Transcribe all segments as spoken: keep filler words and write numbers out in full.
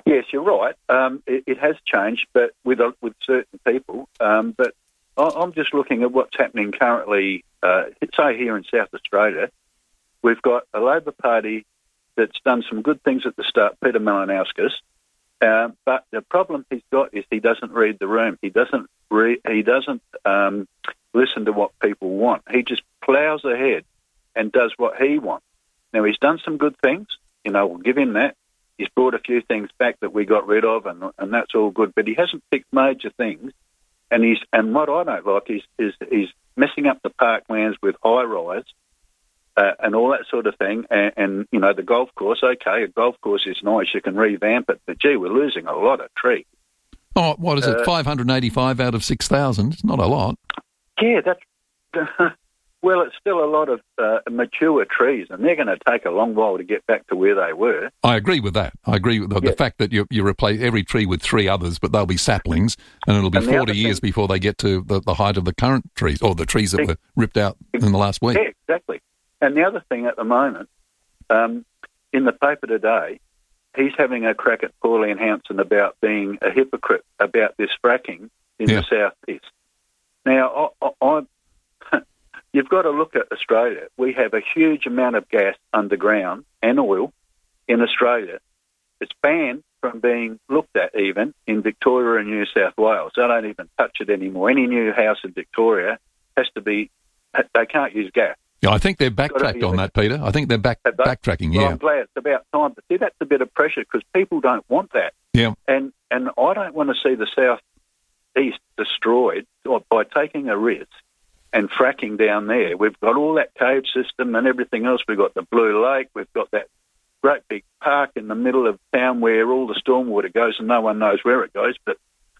Yes, you're right. Um, it, it has changed, but with uh, with certain people. Um, but I, I'm just looking at what's happening currently. Uh, say here in South Australia, we've got a Labor Party that's done some good things at the start, Peter Malinauskas. Uh, but the problem he's got is he doesn't read the room. He doesn't. Re- he doesn't um, listen to what people want. He just ploughs ahead and does what he wants. Now he's done some good things. You know, we'll give him that. He's brought a few things back that we got rid of, and and that's all good. But he hasn't fixed major things. And he's and what I don't like is is he's messing up the parklands with high rise. Uh, and all that sort of thing, and, and, you know, the golf course, okay, a golf course is nice, you can revamp it, but, gee, we're losing a lot of trees. Oh, what is it, uh, five hundred eighty-five out of six thousand? It's not a lot. Yeah, that's... well, it's still a lot of uh, mature trees, and they're going to take a long while to get back to where they were. I agree with that. I agree with the, yeah. the fact that you, you replace every tree with three others, but they'll be saplings, and it'll be and forty years thing, before they get to the, the height of the current trees, or the trees that were ripped out in the last week. Yeah, exactly. And the other thing at the moment, um, in the paper today, he's having a crack at Pauline Hanson about being a hypocrite about this fracking in yeah. the southeast. Now, I, I, I, you've got to look at Australia. We have a huge amount of gas underground and oil in Australia. It's banned from being looked at even in Victoria and New South Wales. They don't even touch it anymore. Any new house in Victoria has to be, they can't use gas. Yeah, I think they're backtracked on that, Peter. I think they're back they? backtracking, well, yeah. I'm glad it's about time. But see, that's a bit of pressure because people don't want that. Yeah. And and I don't want to see the South East destroyed by taking a risk and fracking down there. We've got all that cave system and everything else. We've got the Blue Lake. We've got that great big park in the middle of town where all the stormwater goes and no one knows where it goes. But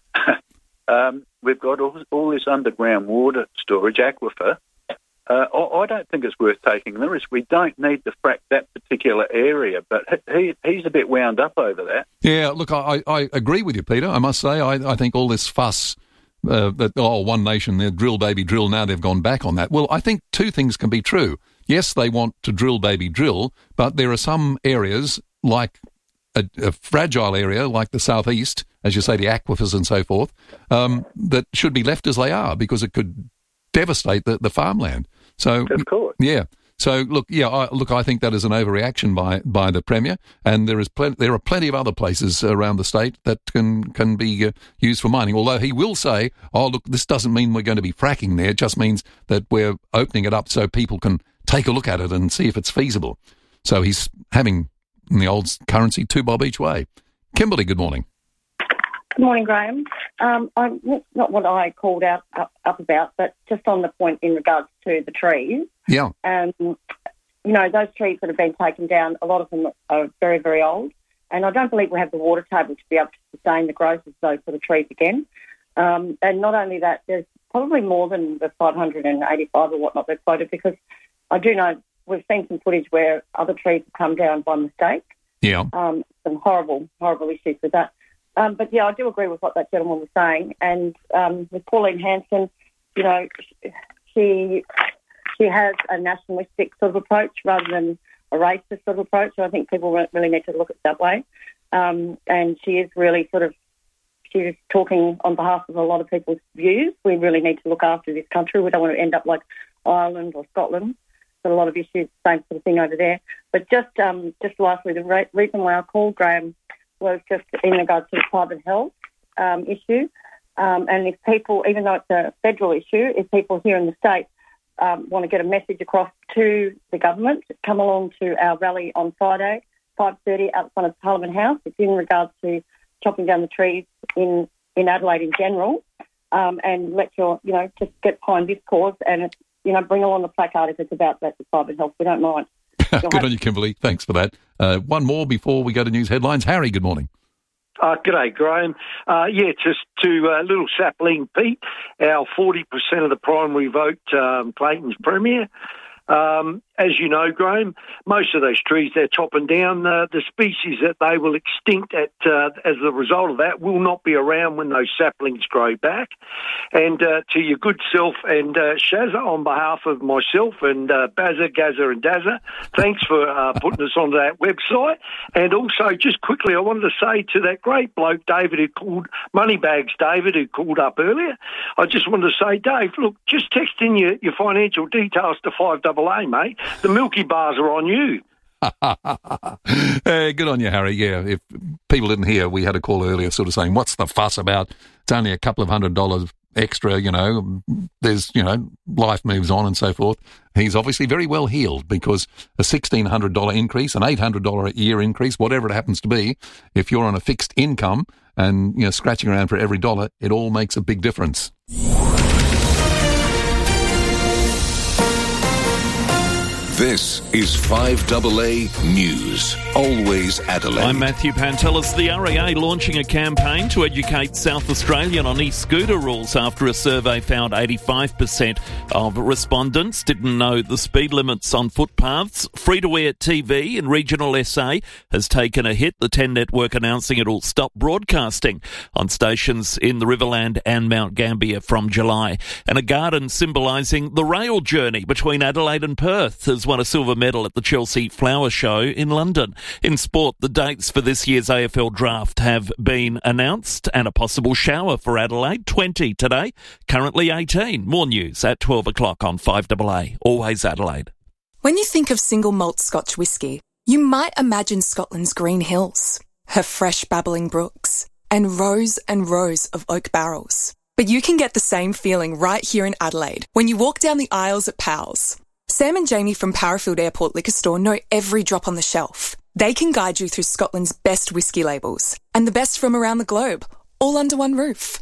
um, we've got all, all this underground water storage, aquifer. Uh, I, I don't think it's worth taking the risk. We don't need to frack that particular area, but he he's a bit wound up over that. Yeah, look, I, I agree with you, Peter. I must say, I, I think all this fuss uh, that, oh, One Nation, they're drill, baby, drill, now they've gone back on that. Well, I think two things can be true. Yes, they want to drill, baby, drill, but there are some areas, like a, a fragile area like the southeast, as you say, the aquifers and so forth, um, that should be left as they are because it could devastate the, the farmland. So, of course. Yeah. So, look, yeah, I, look, I think that is an overreaction by, by the Premier, and there is plen- there are plenty of other places around the state that can can be uh, used for mining. Although he will say, "Oh, look, this doesn't mean we're going to be fracking there. It just means that we're opening it up so people can take a look at it and see if it's feasible." So he's having, in the old currency, two bob each way. Kimberly, good morning. Good morning, Graham. Um, I'm not what I called out up, up about, but just on the point in regards to the trees. Yeah. Um, you know, those trees that have been taken down, a lot of them are very, very old, and I don't believe we have the water table to be able to sustain the growth of those sort of trees again. Um, and not only that, there's probably more than the five hundred eighty-five or whatnot they've quoted, because I do know we've seen some footage where other trees have come down by mistake. Yeah. Um, some horrible, horrible issues with that. Um, but, yeah, I do agree with what that gentleman was saying. And um, with Pauline Hanson, you know, she she has a nationalistic sort of approach rather than a racist sort of approach. So I think people really need to look at it that way. Um, and she is really sort of, she's talking on behalf of a lot of people's views. We really need to look after this country. We don't want to end up like Ireland or Scotland. Got a lot of issues, same sort of thing over there. But just um, just lastly, the re- reason why I called, Graham, was just in regards to the private health um, issue. Um, and if people, even though it's a federal issue, if people here in the state um, want to get a message across to the government, come along to our rally on Friday, five thirty, out front of Parliament House. It's in regards to chopping down the trees in, in Adelaide in general, um, and let your, you know, just get behind this cause and, you know, bring along the placard if it's about that, the private health. We don't mind. Good have- on you, Kimberly. Thanks for that. Uh, one more before we go to news headlines. Harry, good morning. Uh, g'day, Graham. Uh, yeah, just to uh, Little Sapling Pete, our forty percent of the primary vote, um, Clayton's Premier. Um, as you know, Graham, most of those trees they're chopping down, uh, the species that they will extinct at uh, as a result of that will not be around when those saplings grow back. And uh, to your good self and uh, Shazza, on behalf of myself and uh, Bazza, Gazza and Dazza, thanks for uh, putting us onto that website. And also, just quickly, I wanted to say to that great bloke, David, who called, Moneybags David, who called up earlier, I just wanted to say, Dave, look, just text in your, your financial details to five A A, mate. The Milky Bars are on you. Hey, good on you, Harry. Yeah, if people didn't hear, we had a call earlier sort of saying, what's the fuss about? It's only a couple of hundred dollars extra, you know, there's, you know, life moves on and so forth. He's obviously very well heeled because a sixteen hundred dollars increase, an eight hundred dollars a year increase, whatever it happens to be, if you're on a fixed income and, you know, scratching around for every dollar, it all makes a big difference. This is five A A News. Always Adelaide. I'm Matthew Pantelis. The R A A launching a campaign to educate South Australian on e-scooter rules after a survey found eighty-five percent of respondents didn't know the speed limits on footpaths. Free-to-air T V in regional S A has taken a hit, the ten network announcing it will stop broadcasting on stations in the Riverland and Mount Gambier from July. And a garden symbolising the rail journey between Adelaide and Perth has won a silver medal at the Chelsea Flower Show in London. In sport, the dates for this year's A F L draft have been announced and a possible shower for Adelaide. twenty today, currently eighteen. More news at twelve o'clock on five A A. Always Adelaide. When you think of single malt Scotch whisky, you might imagine Scotland's green hills, her fresh babbling brooks, and rows and rows of oak barrels. But you can get the same feeling right here in Adelaide when you walk down the aisles at Powell's. Sam and Jamie from Parafield Airport Liquor Store know every drop on the shelf. They can guide you through Scotland's best whisky labels and the best from around the globe, all under one roof.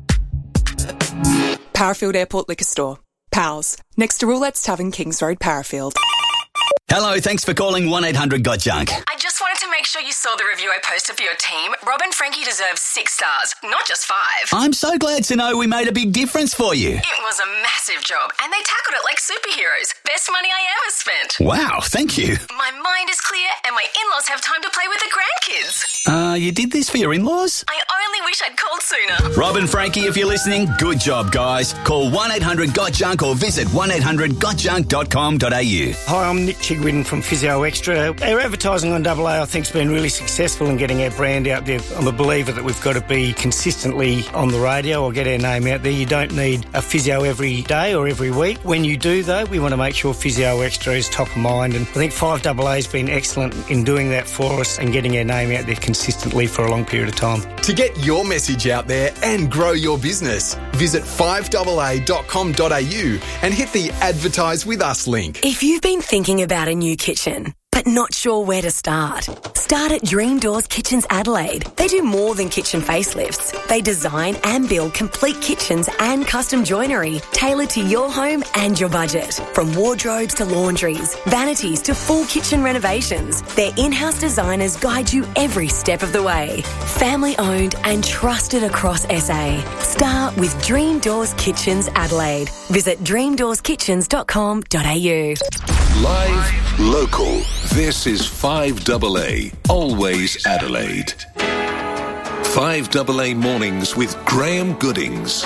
Parafield Airport Liquor Store. Powell's, next to Roulette's Tavern, Kings Road, Parafield. Hello, thanks for calling one eight hundred got junk. I just wanted to make sure you saw the review I posted for your team. Rob and Frankie deserve six stars, not just five. I'm so glad to know we made a big difference for you. It was a massive job, and they tackled it like superheroes. Best money I ever spent. Wow, thank you. My mind is clear, and my in-laws have time to play with the grandkids. Uh, you did this for your in-laws? I only wish I'd called sooner. Rob and Frankie, if you're listening, good job, guys. Call one eight hundred got junk or visit one eight hundred got junk dot com dot a u. Hi, I'm Nick Chigwin from Physio Extra. Our advertising on double A, I think, has been really successful in getting our brand out there. I'm a believer that we've got to be consistently on the radio or get our name out there. You don't need a physio every day or every week. When you do, though, we want to make sure Physio Extra is top of mind, and I think five A A has been excellent in doing that for us and getting our name out there consistently for a long period of time. To get your message out there and grow your business, visit five A A dot com dot a u and hit the Advertise With Us link. If you've been thinking about a new kitchen, but not sure where to start, start at Dream Doors Kitchens Adelaide. They do more than kitchen facelifts. They design and build complete kitchens and custom joinery tailored to your home and your budget. From wardrobes to laundries, vanities to full kitchen renovations, their in-house designers guide you every step of the way. Family owned and trusted across S A. Start with Dream Doors Kitchens Adelaide. Visit dream doors kitchens dot com dot a u. Live, local. This is five A A. Always Adelaide. five A A Mornings with Graham Goodings.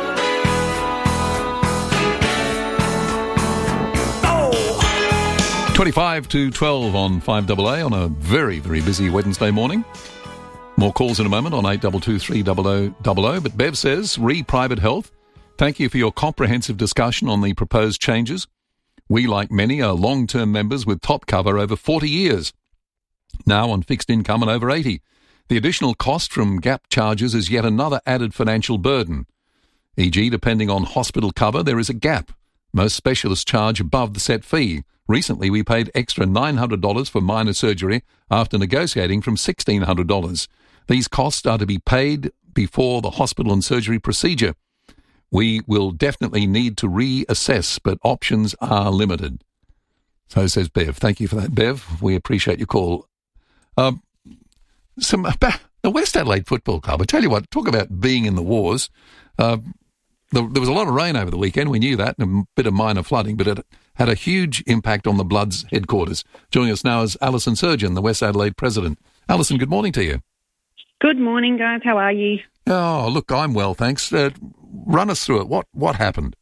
twenty-five to twelve on five A A on a very, very busy Wednesday morning. More calls in a moment on eight two two three zero zero zero zero. But Bev says, re Private Health, thank you for your comprehensive discussion on the proposed changes. We, like many, are long-term members with top cover over forty years, now on fixed income and over eighty. The additional cost from gap charges is yet another added financial burden. for example, depending on hospital cover, there is a gap. Most specialists charge above the set fee. Recently, we paid extra nine hundred dollars for minor surgery after negotiating from sixteen hundred dollars. These costs are to be paid before the hospital and surgery procedure. We will definitely need to reassess, but options are limited. So says Bev. Thank you for that, Bev. We appreciate your call. Um, some about the West Adelaide Football Club. I tell you what, talk about being in the wars. Uh, the, there was a lot of rain over the weekend. We knew that, and a bit of minor flooding. But at had a huge impact on the Bloods headquarters. Joining us now is Alison Surgeon, the West Adelaide president. Alison, good morning to you. Good morning, guys. How are you? Oh, look, I'm well, thanks. Uh, run us through it. What what happened?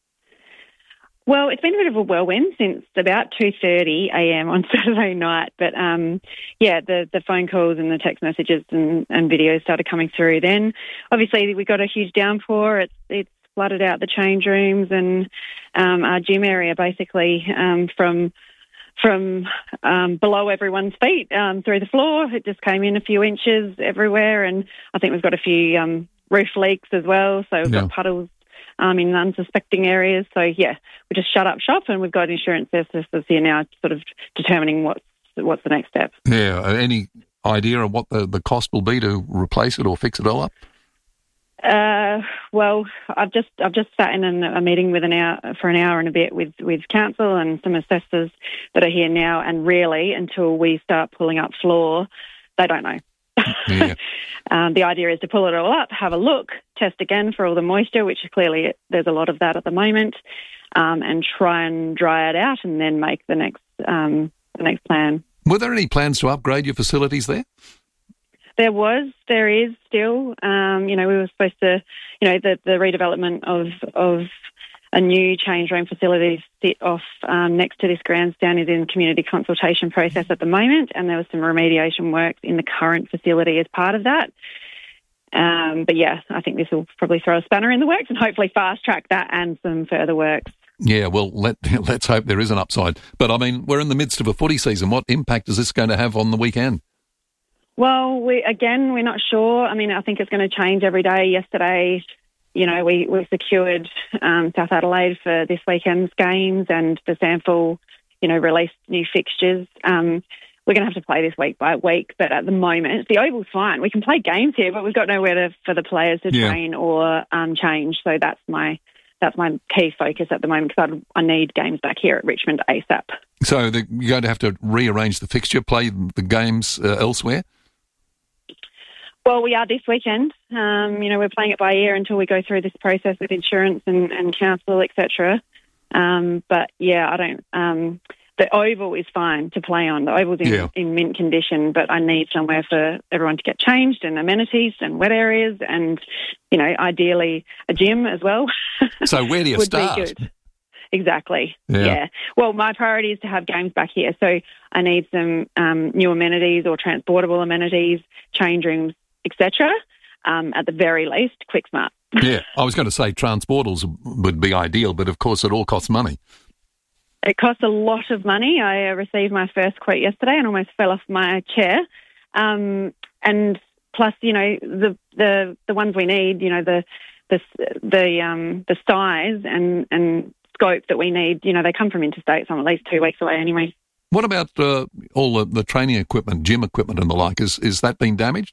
Well, it's been a bit of a whirlwind since about two thirty a.m. on Saturday night. But, um, yeah, the, the phone calls and the text messages and, and videos started coming through then. Obviously, we got a huge downpour. It's, it's flooded out the change rooms and um, our gym area, basically, um, from from um, below everyone's feet um, through the floor. It just came in a few inches everywhere. And I think we've got a few um, roof leaks as well. So we've yeah. got puddles Um, in unsuspecting areas. So, yeah, we just shut up shop and we've got insurance specialists here now sort of determining what's, what's the next step. Yeah, any idea of what the, the cost will be to replace it or fix it all up? Uh, well, I've just I've just sat in an, a meeting with an hour for an hour and a bit with, with council and some assessors that are here now, and really until we start pulling up floor, they don't know. Yeah. um, the idea is to pull it all up, have a look, test again for all the moisture, which is clearly there's a lot of that at the moment, um, and try and dry it out, and then make the next um, the next plan. Were there any plans to upgrade your facilities there? There was, there is still. Um, you know, we were supposed to, you know, the, the redevelopment of of a new change room facility sit off um, next to this grandstand is in community consultation process at the moment, and there was some remediation works in the current facility as part of that. Um, but yeah, I think this will probably throw a spanner in the works and hopefully fast track that and some further works. Yeah, well, let, let's hope there is an upside. But I mean, we're in the midst of a footy season. What impact is this going to have on the weekend? Well, we again, we're not sure. I mean, I think it's going to change every day. Yesterday, you know, we, we secured um, South Adelaide for this weekend's games, and the SANFL, you know, released new fixtures. Um, we're going to have to play this week by week, but at the moment, the Oval's fine. We can play games here, but we've got nowhere to, for the players to yeah. train or um, change. So that's my that's my key focus at the moment, because I, I need games back here at Richmond ASAP. So the, you're going to have to rearrange the fixture, play the games uh, elsewhere? Well, we are this weekend. Um, you know, we're playing it by ear until we go through this process with insurance and, and council, et cetera. Um, but, yeah, I don't... Um, the Oval is fine to play on. The Oval's in, yeah. in mint condition, but I need somewhere for everyone to get changed, and amenities and wet areas and, you know, ideally a gym as well. So where do you would start? Be good. Exactly, yeah. yeah. Well, my priority is to have games back here, so I need some um, new amenities or transportable amenities, change rooms, et cetera. Um, at the very least, quick smart. Yeah, I was going to say transportals would be ideal, but of course it all costs money. It costs a lot of money. I uh, received my first quote yesterday and almost fell off my chair. Um, and plus, you know, the the the ones we need, you know, the the the um the size and and scope that we need, you know, they come from interstate, so I'm at least two weeks away anyway. What about uh, all the, the training equipment, gym equipment and the like? Is is that been damaged?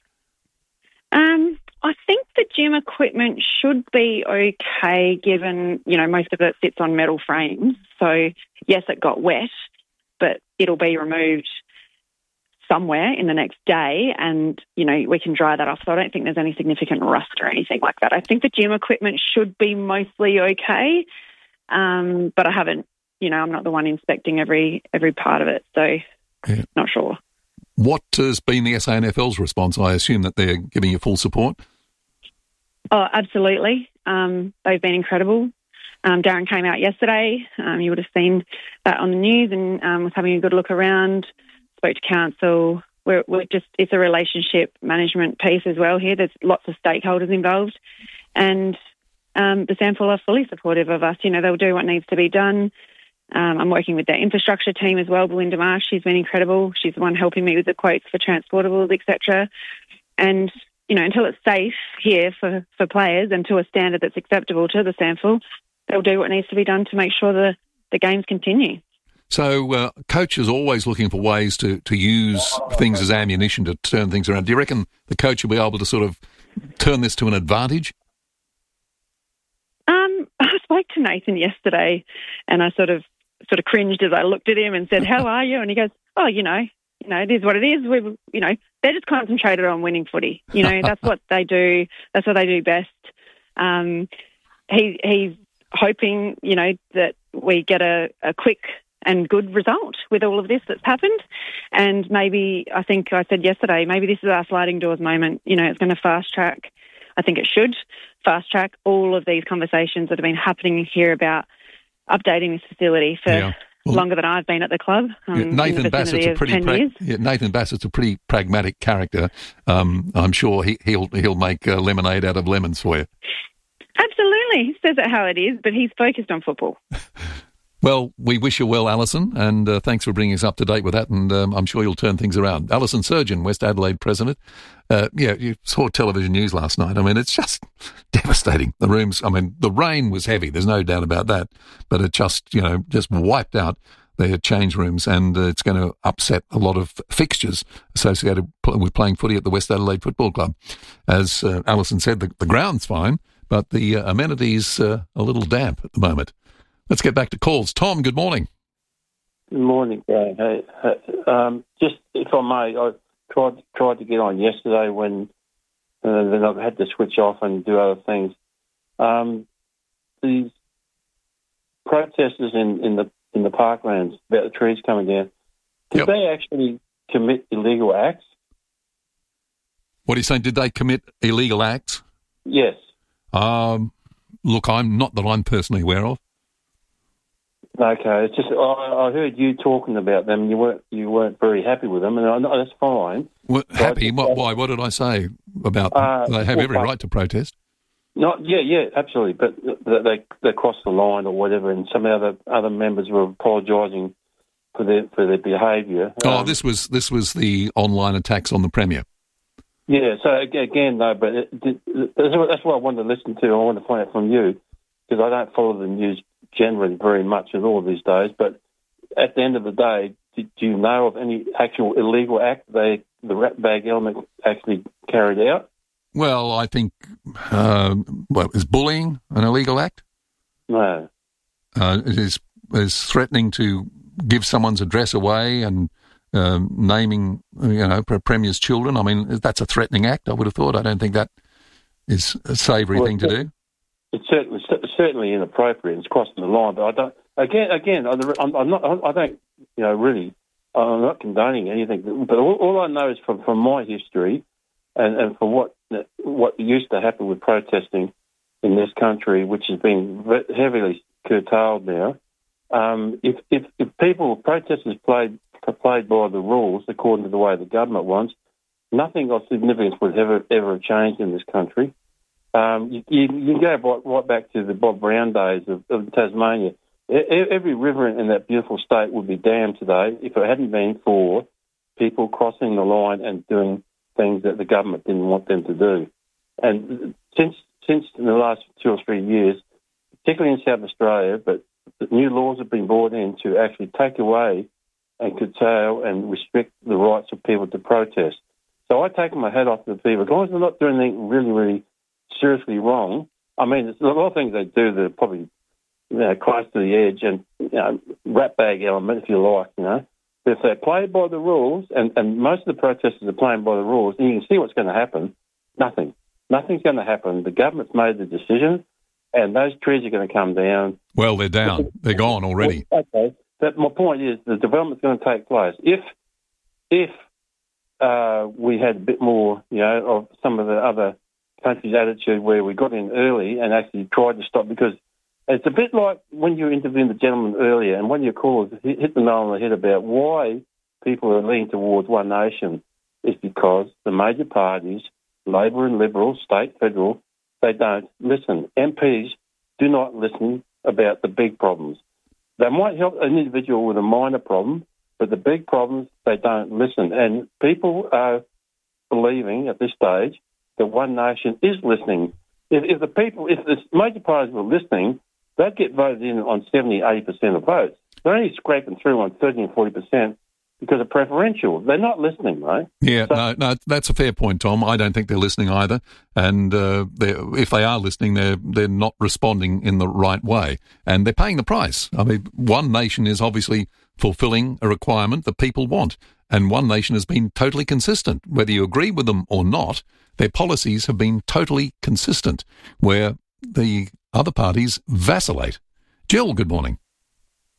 Um, I think the gym equipment should be okay, given, you know, most of it sits on metal frames. So, yes, it got wet, but it'll be removed somewhere in the next day and, you know, we can dry that off. So I don't think there's any significant rust or anything like that. I think the gym equipment should be mostly okay, um, but I haven't, you know, I'm not the one inspecting every every part of it, so yeah. Not sure. What has been the S A N F L's response? I assume that they're giving you full support. Oh, absolutely. Um, they've been incredible. Um, Darren came out yesterday. Um, you would have seen that on the news, and um, was having a good look around, spoke to council. We're, we're just, it's a relationship management piece as well here. There's lots of stakeholders involved. And um, the SANFL are fully supportive of us. You know, they'll do what needs to be done. Um, I'm working with their infrastructure team as well, Belinda Marsh. She's been incredible. She's the one helping me with the quotes for transportables, et cetera. And, you know, until it's safe here for, for players and to a standard that's acceptable to the SANFL, they'll do what needs to be done to make sure the, the games continue. So uh, coaches are always looking for ways to, to use things as ammunition to turn things around. Do you reckon the coach will be able to sort of turn this to an advantage? Um, I spoke to Nathan yesterday and I sort of sort of cringed as I looked at him and said, how are you? And he goes, oh, you know, you know, it is what it is. We, you know, they're just concentrated on winning footy. You know, that's what they do. That's what they do best. Um, he, he's hoping, you know, that we get a, a quick and good result with all of this that's happened. And maybe, I think I said yesterday, maybe this is our sliding doors moment. You know, it's going to fast track, I think it should, fast track all of these conversations that have been happening here about updating this facility for Yeah. Well, longer than I've been at the club. Um, Yeah, in Nathan the Bassett's vicinity a of pretty ten pra- years. yeah, Nathan Bassett's a pretty pragmatic character. Um, I'm sure he, he'll he'll make uh, lemonade out of lemons for you. Absolutely. He says it how it is, but he's focused on football. Well, we wish you well, Alison, and uh, thanks for bringing us up to date with that, and um, I'm sure you'll turn things around. Alison Surgeon, West Adelaide president. Uh, yeah, you saw television news last night. I mean, it's just devastating. The rooms, I mean, the rain was heavy, there's no doubt about that, but it just, you know, just wiped out their change rooms, and uh, it's going to upset a lot of fixtures associated pl- with playing footy at the West Adelaide Football Club. As uh, Alison said, the, the ground's fine, but the uh, amenities uh, a little damp at the moment. Let's get back to calls. Tom, good morning. Good morning, Graham. Hey, hey, um, just if I may, I tried tried to get on yesterday when uh, then I've had to switch off and do other things. Um, these protesters in, in the in the parklands about the trees coming down, did Yep. they actually commit illegal acts? What are you saying? Did they commit illegal acts? Yes. Um, look, I'm not that I'm personally aware of. Okay, it's just I, I heard you talking about them. And you weren't you weren't very happy with them, and I know that's fine. What, But happy? I- What, why? What did I say about them? Uh, They have well, every but- right to protest. Not, yeah, yeah, absolutely. But th- they they crossed the line or whatever, and some other other members were apologising for their for their behaviour. Oh, Um, this was this was the online attacks on the Premier. Yeah. So ag- again, though, but it, it, that's what that's what I wanted to listen to. I wanted to find out from you because I don't follow the news generally very much at all these days. But at the end of the day, do, do you know of any actual illegal act they the rat bag element actually carried out? Well, I think uh, well, is bullying an illegal act? No. Uh, it is is threatening to give someone's address away and um, naming, you know, pre- Premier's children. I mean, that's a threatening act. I would have thought. I don't think that is a savoury Well, thing to do. It's certainly certainly inappropriate. It's crossing the line. But I don't. Again, again, I'm, I'm not. I don't. You know, really, I'm not condoning anything. But all, all I know is from, from my history, and, and from what what used to happen with protesting in this country, which has been heavily curtailed now. Um, if, if if people protesters played played by the rules according to the way the government wants, nothing of significance would ever ever have changed in this country. Um, you, you, you can go right, right back to the Bob Brown days of, of Tasmania. E- every river in that beautiful state would be dammed today if it hadn't been for people crossing the line and doing things that the government didn't want them to do. And since since in the last two or three years, particularly in South Australia, but new laws have been brought in to actually take away and curtail and restrict the rights of people to protest. So I take my hat off to the people. As long as they're not doing anything really, really seriously wrong, I mean, there's a lot of things they do that are probably, you know, close to the edge and, you know, rat bag element, if you like, you know. But if they play by the rules, and, and most of the protesters are playing by the rules, and you can see what's going to happen, nothing. Nothing's going to happen. The government's made the decision, and those trees are going to come down. Well, they're down. They're gone already. Okay. But my point is the development's going to take place. If if uh, we had a bit more, you know, of some of the other countries' attitude where we got in early and actually tried to stop, because it's a bit like when you interviewed the gentleman earlier and one of your callers hit hit the nail on the head about why people are leaning towards One Nation is because the major parties, Labor and Liberal, state, federal, they don't listen. M Ps do not listen about the big problems. They might help an individual with a minor problem, but the big problems, they don't listen. And people are believing at this stage that One Nation is listening. If, if the people, if the major parties were listening, they'd get voted in on seventy, eighty percent of votes. They're only scraping through on thirty and forty percent because of preferential. They're not listening, right? Yeah, So- no, no, that's a fair point, Tom. I don't think they're listening either. And uh, they're- if they are listening, they're they're not responding in the right way. And they're paying the price. I mean, One Nation is obviously fulfilling a requirement that people want. And One Nation has been totally consistent. Whether you agree with them or not, their policies have been totally consistent, where the other parties vacillate. Jill, good morning.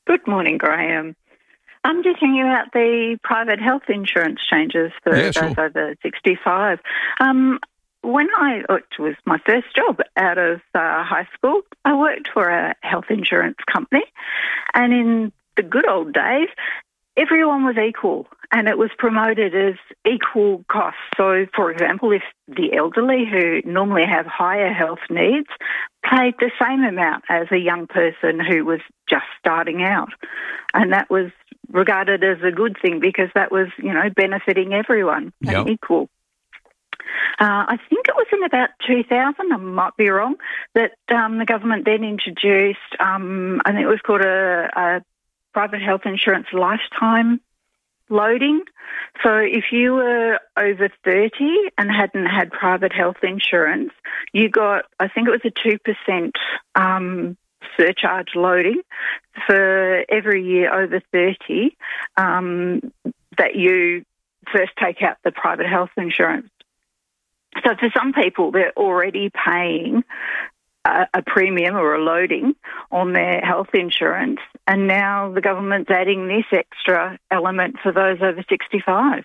Good morning, Graham. I'm just thinking about the private health insurance changes for Yeah, those sure. over sixty-five. Um, when I, it was my first job out of uh, high school, I worked for a health insurance company, and in the good old days, everyone was equal and it was promoted as equal costs. So, for example, if the elderly who normally have higher health needs paid the same amount as a young person who was just starting out, and that was regarded as a good thing because that was, you know, benefiting everyone Yep. and equal. Uh, I think it was in about two thousand, I might be wrong, that um, the government then introduced, um, I think it was called a, a private health insurance lifetime loading. So if you were over thirty and hadn't had private health insurance, you got, I think it was a two percent um, surcharge loading for every year over thirty um, that you first take out the private health insurance. So for some people, they're already paying a, a premium or a loading on their health insurance, and now the government's adding this extra element for those over sixty-five.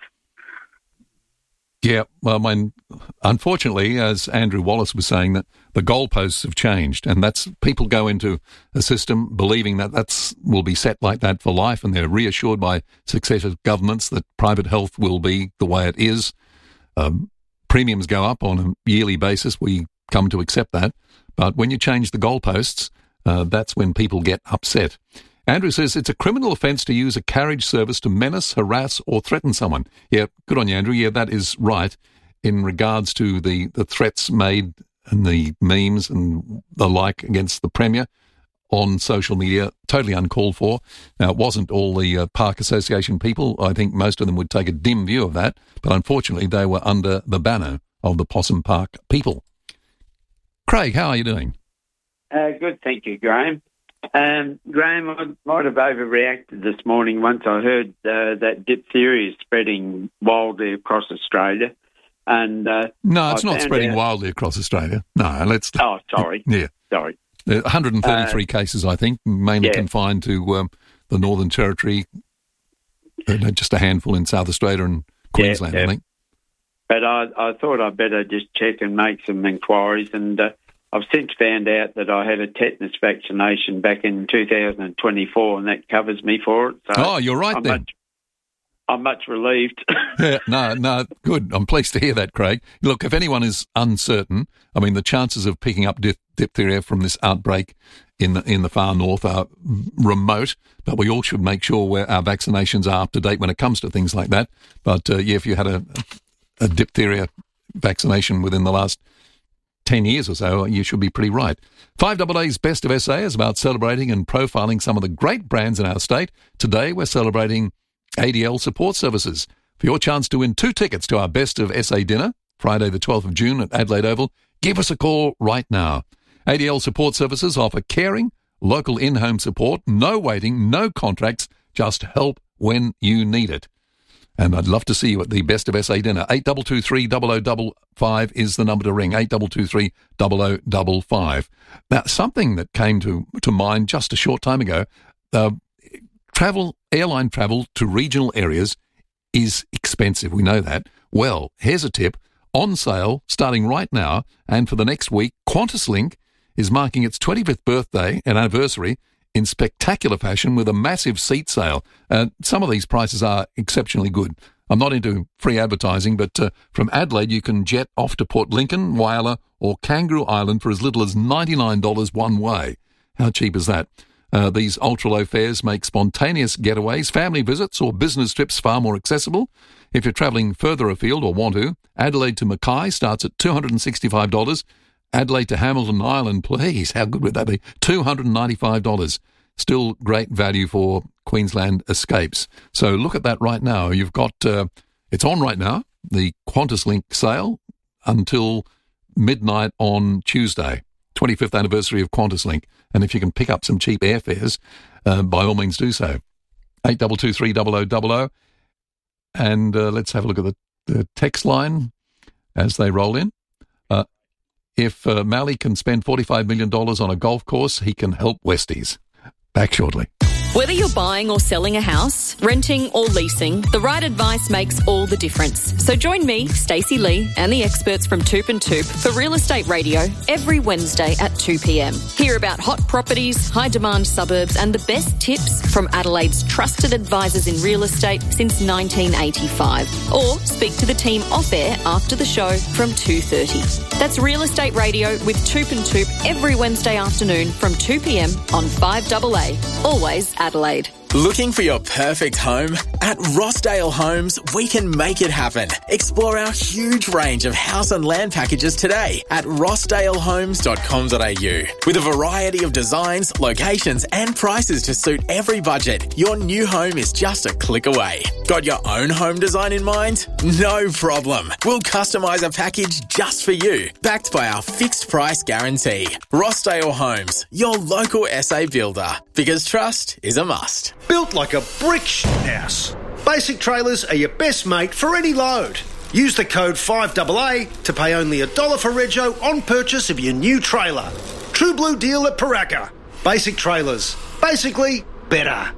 Yeah, well, I mean, unfortunately, as Andrew Wallace was saying, that the goalposts have changed, and that's people go into a system believing that that's will be set like that for life, and they're reassured by successive governments that private health will be the way it is. Um, premiums go up on a yearly basis. We come to accept that. But when you change the goalposts, uh, that's when people get upset. Andrew says it's a criminal offence to use a carriage service to menace, harass or threaten someone. Yeah, good on you, Andrew. Yeah, that is right in regards to the, the threats made and the memes and the like against the Premier on social media. Totally uncalled for. Now, it wasn't all the uh, Park Association people. I think most of them would take a dim view of that. But unfortunately, they were under the banner of the Possum Park people. Craig, how are you doing? Uh, good, thank you, Graham. Um, Graham, I might have overreacted this morning once I heard uh, that diphtheria is spreading wildly across Australia. And uh, No, it's I not found spreading out- wildly across Australia. No, let's... Oh, sorry. Yeah. Sorry. There are one hundred thirty-three Uh, cases, I think, mainly yeah. confined to um, the Northern Territory, uh, just a handful in South Australia and Queensland, yeah. I think. But I, I thought I'd better just check and make some inquiries, and uh, I've since found out that I had a tetanus vaccination back in two thousand twenty-four, and that covers me for it. So Oh, you're right I'm then. Much, I'm much relieved. Yeah, no, no, good. I'm pleased to hear that, Craig. Look, if anyone is uncertain, I mean, the chances of picking up diph- diphtheria from this outbreak in the in the far north are remote, but we all should make sure where our vaccinations are up to date when it comes to things like that. But, uh, yeah, if you had a, a diphtheria vaccination within the last ten years or so, you should be pretty right. five A A's Best of S A is about celebrating and profiling some of the great brands in our state. Today, we're celebrating A D L Support Services. For your chance to win two tickets to our Best of S A dinner, Friday the twelfth of June at Adelaide Oval, give us a call right now. A D L Support Services offer caring, local in-home support, no waiting, no contracts, just help when you need it. And I'd love to see you at the Best of S A dinner. eight two two three, zero zero five five is the number to ring, eight two two three, zero zero five five. Now, something that came to, to mind just a short time ago, uh, travel, airline travel to regional areas is expensive. We know that. Well, here's a tip. On sale, starting right now, and for the next week, QantasLink is marking its twenty-fifth birthday and anniversary in spectacular fashion with a massive seat sale. Uh, some of these prices are exceptionally good. I'm not into free advertising, but uh, from Adelaide you can jet off to Port Lincoln, Whyalla or Kangaroo Island for as little as ninety-nine dollars one way. How cheap is that? Uh, these ultra-low fares make spontaneous getaways, family visits or business trips far more accessible. If you're travelling further afield or want to, Adelaide to Mackay starts at two hundred sixty-five dollars. Adelaide to Hamilton Island, please, how good would that be? two hundred ninety-five dollars. Still great value for Queensland escapes. So look at that right now. You've got, uh, it's on right now, the QantasLink sale until midnight on Tuesday, twenty-fifth anniversary of QantasLink. And if you can pick up some cheap airfares, uh, by all means do so. eight two two three, zero zero zero zero. And uh, let's have a look at the, the text line as they roll in. Uh, if uh, Malley can spend forty-five million dollars on a golf course, he can help Westies. Back shortly. Whether you're buying or selling a house, renting or leasing, the right advice makes all the difference. So join me, Stacey Lee, and the experts from Toop and Toop for Real Estate Radio every Wednesday at two p.m. Hear about hot properties, high-demand suburbs and the best tips from Adelaide's trusted advisors in real estate since nineteen eighty-five. Or speak to the team off-air after the show from two thirty. That's Real Estate Radio with Toop and Toop every Wednesday afternoon from two p.m. on five double A. Always Adelaide. Looking for your perfect home? At Rossdale Homes, we can make it happen. Explore our huge range of house and land packages today at rossdale homes dot com dot a u. With a variety of designs, locations and prices to suit every budget, your new home is just a click away. Got your own home design in mind? No problem. We'll customise a package just for you, backed by our fixed price guarantee. Rossdale Homes, your local S A builder. Because trust is a must. Built like a brick house. Basic Trailers are your best mate for any load. Use the code five double A to pay only a dollar for rego on purchase of your new trailer. True blue deal at Paraka. Basic Trailers. Basically, better.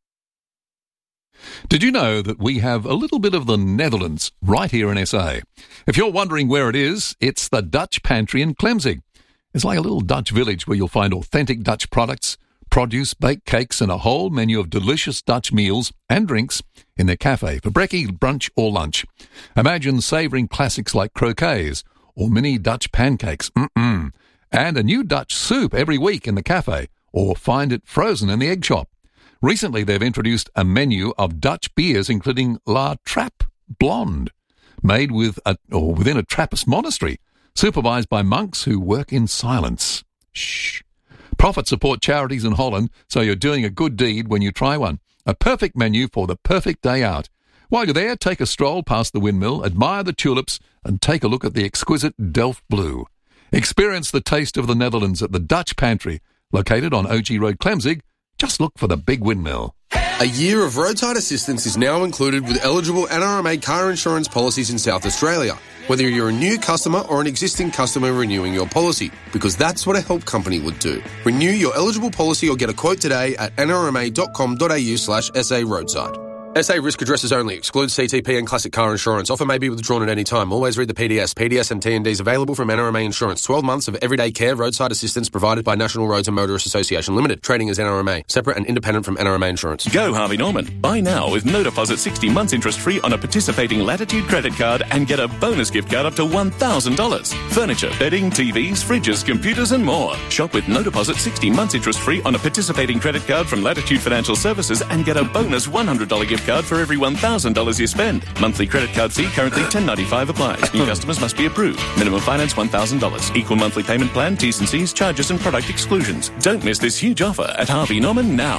Did you know that we have a little bit of the Netherlands right here in S A? If you're wondering where it is, it's the Dutch Pantry in Clemzig. It's like a little Dutch village where you'll find authentic Dutch products, produce, baked cakes and a whole menu of delicious Dutch meals and drinks in their cafe for brekkie, brunch or lunch. Imagine savouring classics like croquets or mini Dutch pancakes. Mm-mm. And a new Dutch soup every week in the cafe, or find it frozen in the egg shop. Recently they've introduced a menu of Dutch beers including La Trappe Blonde, made with a, or within a Trappist monastery, supervised by monks who work in silence. Shh. Profit support charities in Holland, so you're doing a good deed when you try one. A perfect menu for the perfect day out. While you're there, take a stroll past the windmill, admire the tulips, and take a look at the exquisite Delft Blue. Experience the taste of the Netherlands at the Dutch Pantry, located on O G Road, Clemzig. Just look for the big windmill. A year of roadside assistance is now included with eligible N R M A car insurance policies in South Australia, whether you're a new customer or an existing customer renewing your policy, because that's what a help company would do. Renew your eligible policy or get a quote today at n r m a dot com dot a u slash s a roadside. S A risk addresses only. Excludes C T P and classic car insurance. Offer may be withdrawn at any time. Always read the P D S. P D S and T N Ds available from N R M A Insurance. twelve months of everyday care roadside assistance provided by National Roads and Motorists Association Limited. Trading as N R M A. Separate and independent from N R M A Insurance. Go Harvey Norman. Buy now with no deposit sixty months interest free on a participating Latitude credit card and get a bonus gift card up to one thousand dollars. Furniture, bedding, T Vs, fridges, computers and more. Shop with no deposit sixty months interest free on a participating credit card from Latitude Financial Services and get a bonus one hundred dollars gift card for every one thousand dollars you spend. Monthly credit card fee currently ten dollars ninety-five applies. New customers must be approved. Minimum finance one thousand dollars. Equal monthly payment plan, T's and C's, charges and product exclusions. Don't miss this huge offer at Harvey Norman now.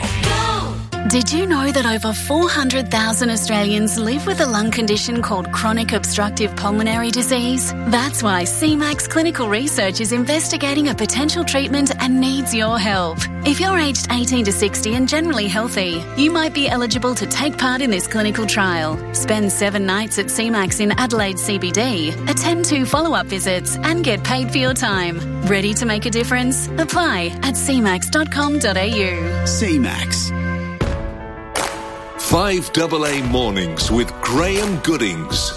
Did you know that over four hundred thousand Australians live with a lung condition called chronic obstructive pulmonary disease? That's why C MAX Clinical Research is investigating a potential treatment and needs your help. If you're aged eighteen to sixty and generally healthy, you might be eligible to take part in this clinical trial. Spend seven nights at C MAX in Adelaide C B D, attend two follow-up visits and get paid for your time. Ready to make a difference? Apply at c max dot com dot a u. C MAX. five double A Mornings with Graham Goodings.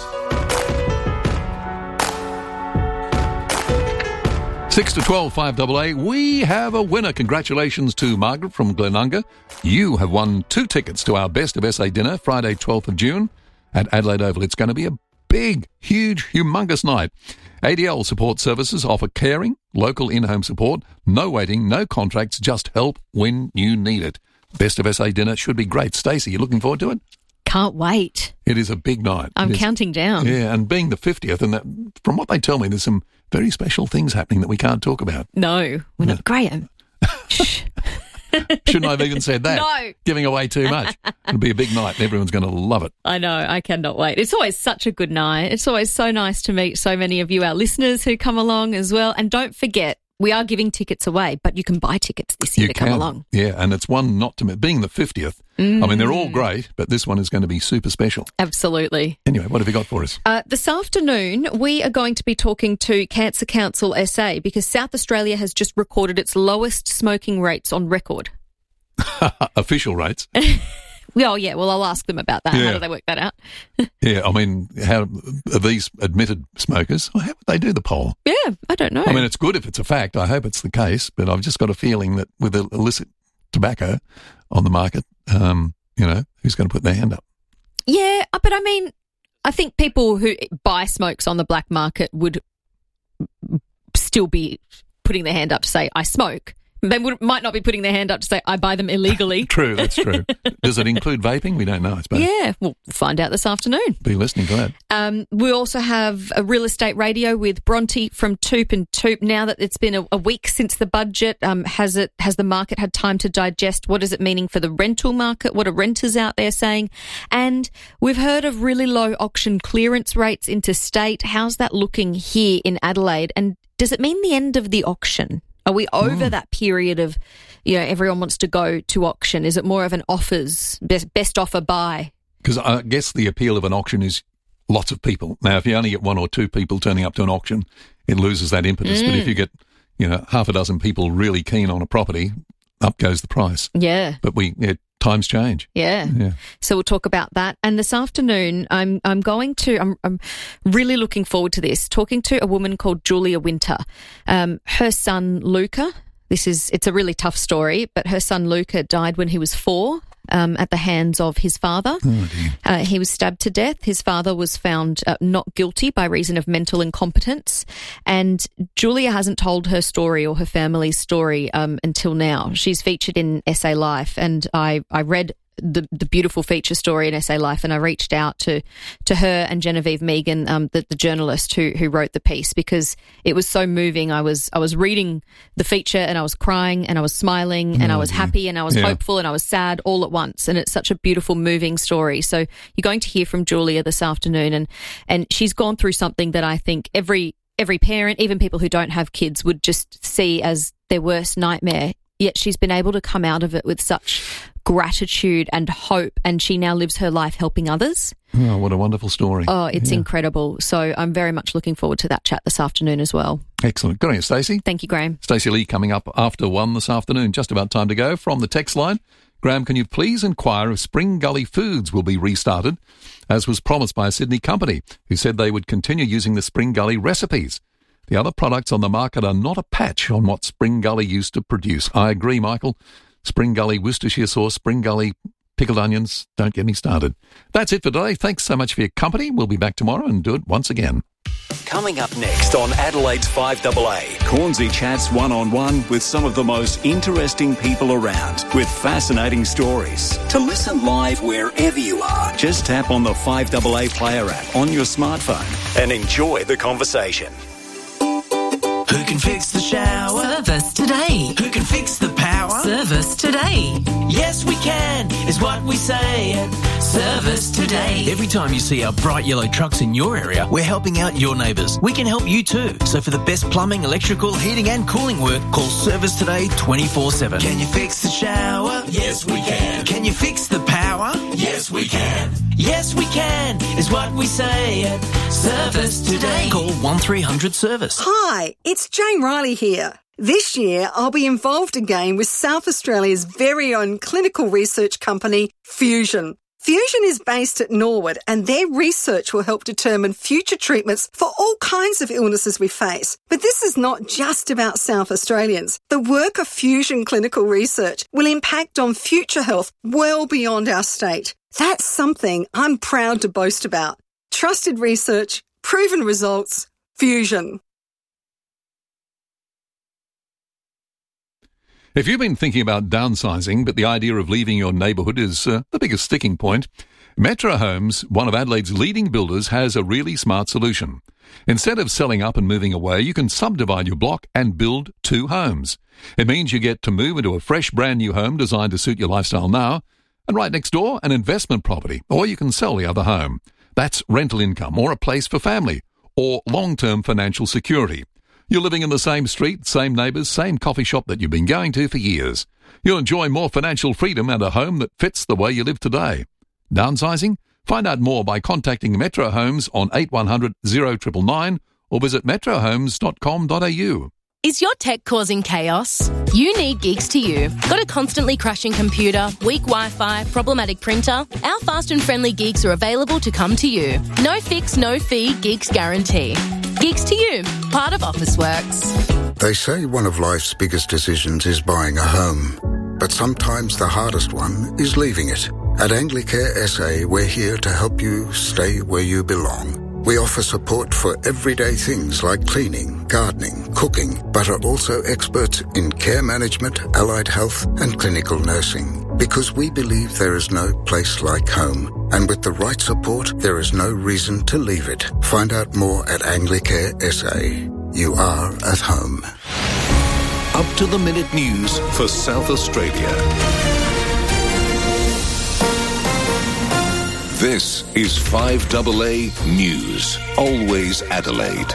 six to twelve, five double A. We have a winner. Congratulations to Margaret from Glenunga. You have won two tickets to our Best of S A dinner, Friday, twelfth of June at Adelaide Oval. It's going to be a big, huge, humongous night. A D L Support Services offer caring, local in-home support, no waiting, no contracts, just help when you need it. Best of S A dinner should be great. Stacey, you looking forward to it? Can't wait. It is a big night. I'm counting down. Yeah, and being the fiftieth, and that, from what they tell me, there's some very special things happening that we can't talk about. No, we're not. Graham. Shouldn't I have even said that? No. Giving away too much. It'll be a big night and everyone's going to love it. I know. I cannot wait. It's always such a good night. It's always so nice to meet so many of you, our listeners who come along as well. And don't forget, we are giving tickets away, but you can buy tickets this year You to come can. along. Yeah, and it's one not to miss. Being the fiftieth, Mm. I mean, they're all great, but this one is going to be super special. Absolutely. Anyway, what have you got for us? Uh, this afternoon, we are going to be talking to Cancer Council S A because South Australia has just recorded its lowest smoking rates on record. Official rates. Well, yeah, well, I'll ask them about that. Yeah. How do they work that out? Yeah, I mean, how are these admitted smokers? How would they do the poll? Yeah, I don't know. I mean, it's good if it's a fact. I hope it's the case, but I've just got a feeling that with illicit tobacco on the market, um, you know, who's going to put their hand up? Yeah, but I mean, I think people who buy smokes on the black market would still be putting their hand up to say, I smoke. They would, might not be putting their hand up to say, I buy them illegally. True, that's true. Does it include vaping? We don't know, I suppose. Yeah, we'll find out this afternoon. Be listening to that. Um, we also have a real estate radio with Bronte from Toop and Toop. Now that it's been a, a week since the budget, um, has it has the market had time to digest? What is it meaning for the rental market? What are renters out there saying? And we've heard of really low auction clearance rates interstate. How's that looking here in Adelaide? And does it mean the end of the auction? Are we over mm. that period of, you know, everyone wants to go to auction? Is it more of an offers, best, best offer buy? Because I guess the appeal of an auction is lots of people. Now, if you only get one or two people turning up to an auction, it loses that impetus. Mm. But if you get, you know, half a dozen people really keen on a property, up goes the price. Yeah. But we yeah, times change. Yeah. yeah. So we'll talk about that. And this afternoon, I'm I'm going to, I'm, I'm really looking forward to this, talking to a woman called Julia Winter. Um, her son, Luca, this is, it's a really tough story, but her son, Luca, died when he was four. Um, at the hands of his father. Oh, uh, he was stabbed to death. His father was found uh, not guilty by reason of mental incompetence. And Julia hasn't told her story or her family's story um, until now. She's featured in S A Life, and I, I read the the beautiful feature story in S A Life, and I reached out to to her and Genevieve Megan, um, the, the journalist who who wrote the piece, because it was so moving. I was I was reading the feature and I was crying and I was smiling and oh, I was dear. happy and I was yeah. hopeful and I was sad all at once. And it's such a beautiful, moving story. So you're going to hear from Julia this afternoon, and and she's gone through something that I think every every parent, even people who don't have kids, would just see as their worst nightmare. Yet she's been able to come out of it with such gratitude and hope, and she now lives her life helping others. Oh, what a wonderful story. Oh, it's yeah. incredible. So I'm very much looking forward to that chat this afternoon as well. Excellent. Good on you, Stacey. Thank you, Graham. Stacey Lee coming up after one this afternoon. Just about time to go. From the text line, Graham, can you please inquire if Spring Gully Foods will be restarted, as was promised by a Sydney company, who said they would continue using the Spring Gully recipes. The other products on the market are not a patch on what Spring Gully used to produce. I agree, Michael. Spring Gully Worcestershire sauce, Spring Gully pickled onions, don't get me started. That's it for today. Thanks so much for your company. We'll be back tomorrow and do it once again. Coming up next on Adelaide's five A A. Cornsey chats one-on-one with some of the most interesting people around with fascinating stories. To listen live wherever you are, Just tap on the five A A player app on your smartphone and enjoy the conversation. Who can fix the shower? Service today. Who can fix the power? Service today. Yes, we can, is what we say at Service Today. Every time you see our bright yellow trucks in your area, we're helping out your neighbours. We can help you too. So for the best plumbing, electrical, heating and cooling work, call Service Today twenty-four seven. Can you fix the shower? Yes, we can. Can you fix the power? Yes, we can. Yes, we can, is what we say at Service Today. Call one three hundred service. Hi, it's Jane Riley here. This year, I'll be involved again with South Australia's very own clinical research company, Fusion. Fusion is based at Norwood, and their research will help determine future treatments for all kinds of illnesses we face. But this is not just about South Australians. The work of Fusion Clinical Research will impact on future health well beyond our state. That's something I'm proud to boast about. Trusted research, proven results, Fusion. If you've been thinking about downsizing, but the idea of leaving your neighbourhood is uh, the biggest sticking point, Metro Homes, one of Adelaide's leading builders, has a really smart solution. Instead of selling up and moving away, you can subdivide your block and build two homes. It means you get to move into a fresh, brand new home designed to suit your lifestyle now, and right next door, an investment property, or you can sell the other home. That's rental income, or a place for family, or long-term financial security. You're living in the same street, same neighbours, same coffee shop that you've been going to for years. You'll enjoy more financial freedom and a home that fits the way you live today. Downsizing? Find out more by contacting Metro Homes on eight one hundred, zero nine nine nine or visit metro homes dot com dot a u. Is your tech causing chaos? You need Geeks to You. Got a constantly crashing computer, weak Wi-Fi, problematic printer? Our fast and friendly Geeks are available to come to you. No fix, no fee, Geeks guarantee. Geeks to You, part of Officeworks. They say one of life's biggest decisions is buying a home. But sometimes the hardest one is leaving it. At Anglicare S A, we're here to help you stay where you belong. We offer support for everyday things like cleaning, gardening, cooking, but are also experts in care management, allied health, and clinical nursing. Because we believe there is no place like home. And with the right support, there is no reason to leave it. Find out more at Anglicare S A. You are at home. Up to the minute news for South Australia. This is five A A News, Always Adelaide.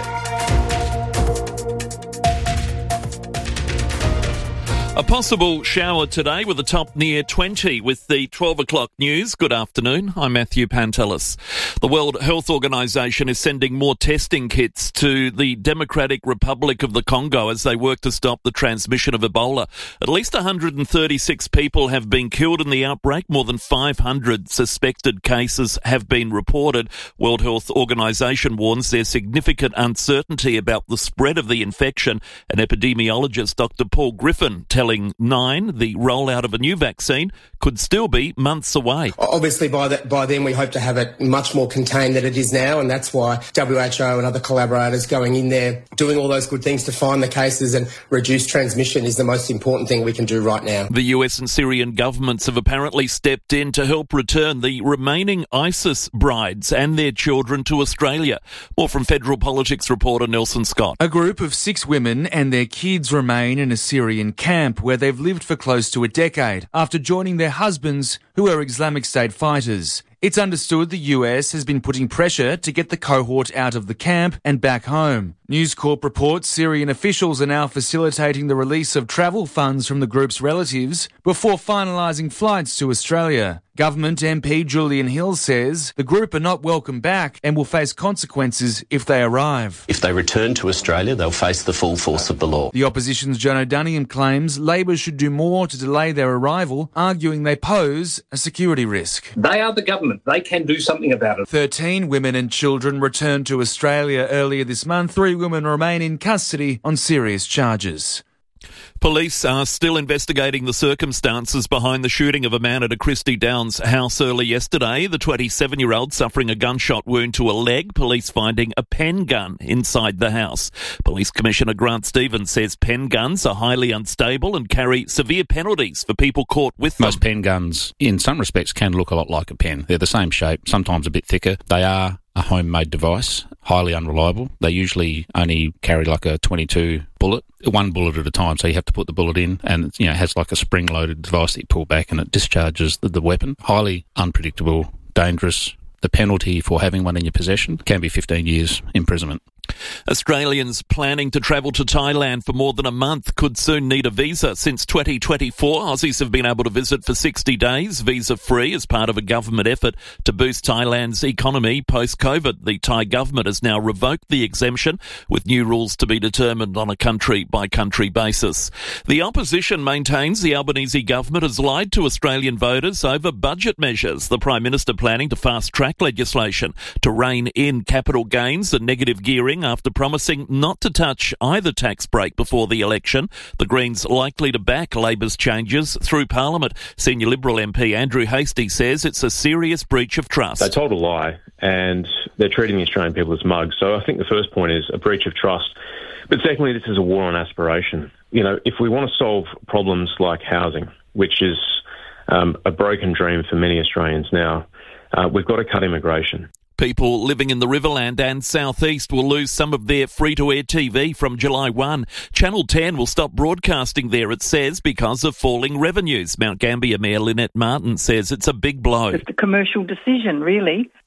A possible shower today with a top near twenty with the twelve o'clock news. Good afternoon. I'm Matthew Pantelis. The World Health Organization is sending more testing kits to the Democratic Republic of the Congo as they work to stop the transmission of Ebola. At least one hundred thirty-six people have been killed in the outbreak. More than five hundred suspected cases have been reported. World Health Organization warns there's significant uncertainty about the spread of the infection. And epidemiologist Doctor Paul Griffin telling Nine the rollout of a new vaccine could still be months away. Obviously, by that, by then we hope to have it much more contained than it is now, and that's why W H O and other collaborators going in there, doing all those good things to find the cases and reduce transmission is the most important thing we can do right now. The U S and Syrian governments have apparently stepped in to help return the remaining ISIS brides and their children to Australia. More from Federal Politics reporter Nelson Scott. A group of six women and their kids remain in a Syrian camp where they've lived for close to a decade after joining their husbands who are Islamic State fighters. It's understood the U S has been putting pressure to get the cohort out of the camp and back home. News Corp reports Syrian officials are now facilitating the release of travel funds from the group's relatives before finalising flights to Australia. Government M P Julian Hill says the group are not welcome back and will face consequences if they arrive. If they return to Australia, they'll face the full force of the law. The opposition's John O'Duniam claims Labor should do more to delay their arrival, arguing they pose a security risk. They are the government. They can do something about it. Thirteen women and children returned to Australia earlier this month. Three women remain in custody on serious charges. Police are still investigating the circumstances behind the shooting of a man at a Christie Downs house early yesterday. The twenty-seven-year-old suffering a gunshot wound to a leg, police finding a pen gun inside the house. Police Commissioner Grant Stevens says pen guns are highly unstable and carry severe penalties for people caught with them. Most pen guns, in some respects, can look a lot like a pen. They're the same shape, sometimes a bit thicker. They are a homemade device, highly unreliable. They usually only carry like a twenty-two bullet, one bullet at a time, so you have to put the bullet in, and you know, it has like a spring-loaded device that you pull back and it discharges the, the weapon. Highly unpredictable, dangerous. The penalty for having one in your possession can be fifteen years imprisonment. Australians planning to travel to Thailand for more than a month could soon need a visa. Since twenty twenty-four, Aussies have been able to visit for sixty days, visa-free, as part of a government effort to boost Thailand's economy post-COVID. The Thai government has now revoked the exemption, with new rules to be determined on a country-by-country basis. The opposition maintains the Albanese government has lied to Australian voters over budget measures. The Prime Minister planning to fast-track legislation to rein in capital gains and negative gearing after promising not to touch either tax break before the election. The Greens likely to back Labor's changes through Parliament. Senior Liberal M P Andrew Hastie says it's a serious breach of trust. They told a lie and they're treating the Australian people as mugs. So I think the first point is a breach of trust. But secondly, this is a war on aspiration. You know, if we want to solve problems like housing, which is um, a broken dream for many Australians now, uh, we've got to cut immigration. People living in the Riverland and southeast will lose some of their free-to-air T V from July first. Channel ten will stop broadcasting there, it says, because of falling revenues. Mount Gambier Mayor Lynette Martin says it's a big blow. It's a commercial decision, really. It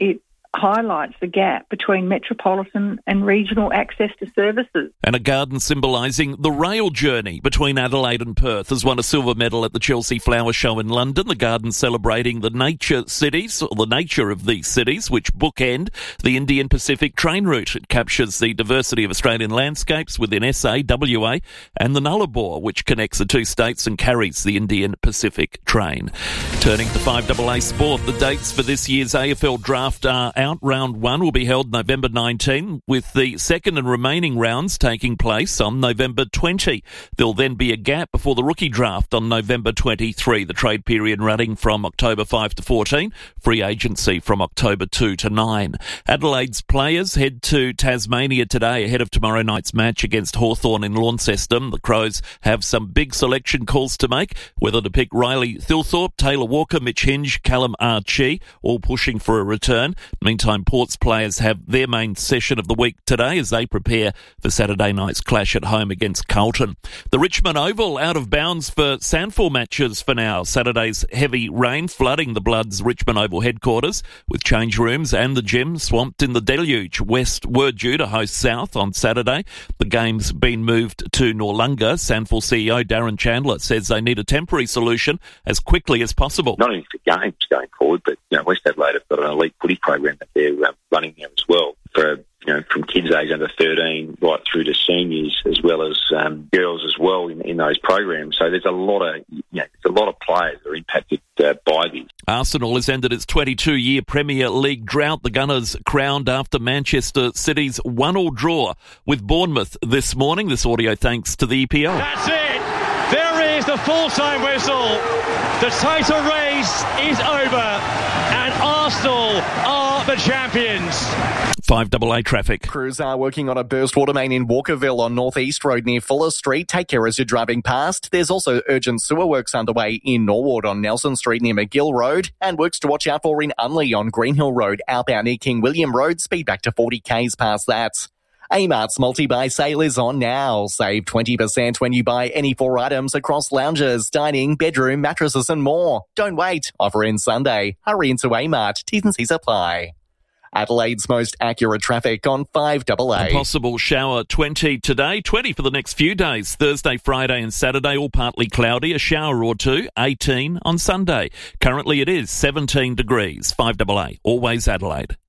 highlights the gap between metropolitan and regional access to services. And a garden symbolising the rail journey between Adelaide and Perth has won a silver medal at the Chelsea Flower Show in London. The garden celebrating the nature cities, or the nature of these cities, which bookend the Indian Pacific train route. It captures the diversity of Australian landscapes within S A, W A and the Nullarbor, which connects the two states and carries the Indian Pacific train. Turning to five A A sport, the dates for this year's A F L draft are out. Round one will be held November nineteenth, with the second and remaining rounds taking place on November twentieth. There'll then be a gap before the rookie draft on November twenty-third. The trade period running from October fifth to fourteenth. Free agency from October second to ninth. Adelaide's players head to Tasmania today ahead of tomorrow night's match against Hawthorn in Launceston. The Crows have some big selection calls to make, whether to pick Riley Thilthorpe, Taylor Walker, Mitch Hinge, Callum Archie, all pushing for a return. Meantime, Port's players have their main session of the week today as they prepare for Saturday night's clash at home against Carlton. The Richmond Oval out of bounds for Sandford matches for now. Saturday's heavy rain flooding the Bloods' Richmond Oval headquarters, with change rooms and the gym swamped in the deluge. West were due to host South on Saturday. The game's been moved to Noarlunga. Sandford C E O Darren Chandler says they need a temporary solution as quickly as possible. Not only for games going forward, but you know, West Adelaide have got an elite footy program that they're uh, running there as well, for you know, from kids age under thirteen right through to seniors, as well as um, girls as well in, in those programs. So there's a lot of you know, there's a lot of players that are impacted uh, by this. Arsenal has ended its twenty-two-year Premier League drought. The Gunners crowned after Manchester City's one-all draw with Bournemouth this morning. This audio thanks to the E P L. That's it. There is the full-time whistle. The title race is over, and Arsenal are the champions. five A A traffic. Crews are working on a burst water main in Walkerville on North East Road near Fuller Street. Take care as you're driving past. There's also urgent sewer works underway in Norwood on Nelson Street near McGill Road, and works to watch out for in Unley on Greenhill Road, outbound near King William Road. Speed back to forty kays past that. Amart's multi-buy sale is on now. Save twenty percent when you buy any four items across lounges, dining, bedroom, mattresses and more. Don't wait. Offer ends Sunday. Hurry into Amart. T's and C's apply. Adelaide's most accurate traffic on five A A. A possible shower twenty today, twenty for the next few days. Thursday, Friday and Saturday, all partly cloudy. A shower or two, eighteen on Sunday. Currently it is seventeen degrees. five A A, always Adelaide.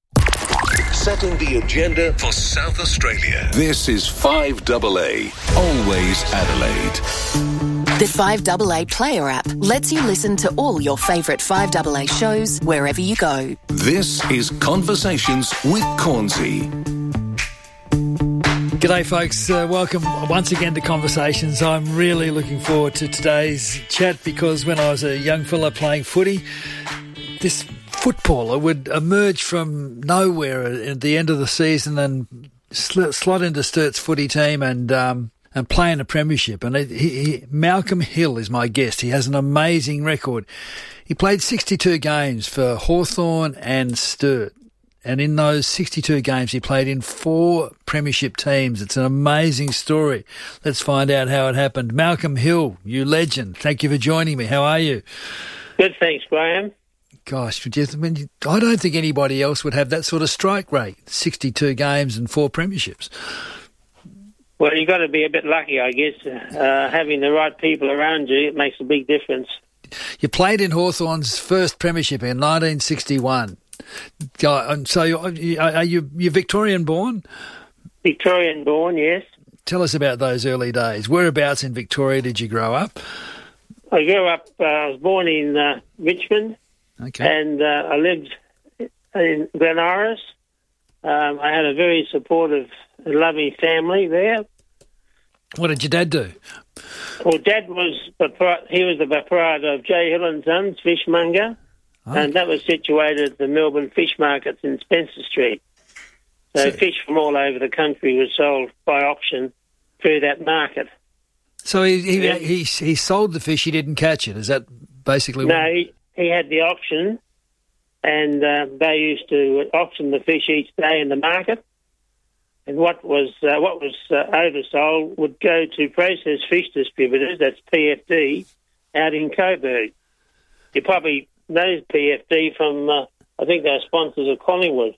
Setting the agenda for South Australia. This is five A A, always Adelaide. The five A A Player app lets you listen to all your favourite five A A shows wherever you go. This is Conversations with Cornsey. G'day folks, uh, welcome once again to Conversations. I'm really looking forward to today's chat because when I was a young fella playing footy, this footballer would emerge from nowhere at the end of the season and sl- slot into Sturt's footy team and um, and play in a premiership. And it, he, he, Malcolm Hill is my guest. He has an amazing record. He played sixty-two games for Hawthorn and Sturt. And in those sixty-two games, he played in four premiership teams. It's an amazing story. Let's find out how it happened. Malcolm Hill, you legend. Thank you for joining me. How are you? Good, thanks, Graham. Gosh, I don't think anybody else would have that sort of strike rate, sixty-two games and four premierships. Well, you've got to be a bit lucky, I guess. Uh, having the right people around you, it makes a big difference. You played in Hawthorn's first premiership in nineteen sixty-one. So are you you're Victorian born? Victorian born, yes. Tell us about those early days. Whereabouts in Victoria did you grow up? I grew up, uh, I was born in uh, Richmond. Okay. And uh, I lived in Glen Iris. Um, I had a very supportive and loving family there. What did your dad do? Well, Dad was, he was the proprietor of J. Hill and Sons Fishmonger, oh. and that was situated at the Melbourne Fish Markets in Spencer Street. So, so fish from all over the country was sold by auction through that market. So he he, yeah. he, he sold the fish, he didn't catch it. Is that basically no, what... No, he, he had the auction, and uh, they used to auction the fish each day in the market. And what was uh, what was uh, oversold would go to processed fish distributors, that's P F D, out in Coburg. You probably know P F D from, uh, I think they're sponsors of Collingwood.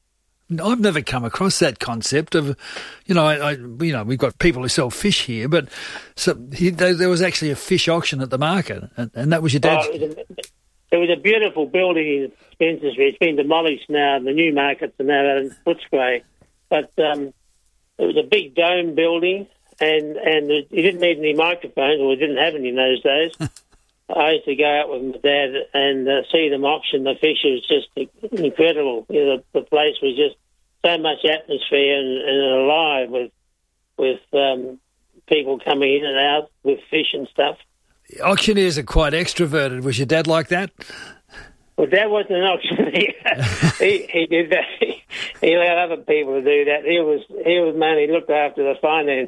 I've never come across that concept of, you know, I, I you know, we've got people who sell fish here, but so he, there, there was actually a fish auction at the market, and, and that was your dad's. Oh, it, was a, it was a beautiful building in Spencer Street. It's been demolished now. The new markets are now out in Footscray, but um, it was a big dome building, and and it, you didn't need any microphones, or we didn't have any in those days. I used to go out with my dad and uh, see them auction the fish. It was just incredible. You know, the, the place was just so much atmosphere and, and alive with with um, people coming in and out with fish and stuff. Auctioneers are quite extroverted. Was your dad like that? Well, Dad wasn't an auctioneer. he, he did that. He, he allowed other people to do that. He was he was man. He looked after the finance